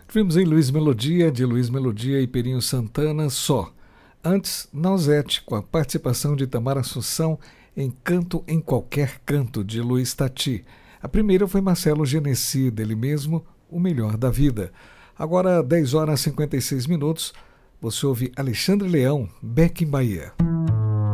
Tivemos aí Luiz Melodia, de Luiz Melodia e Perinho Santana, Só. Antes, Nausete, com a participação de Tamara Assunção em Canto em Qualquer Canto, de Luiz Tati. A primeira foi Marcelo Genesi, dele mesmo, O Melhor da Vida. Agora, 10 horas e 56 minutos, você ouve Alexandre Leão, Beck em Bahia.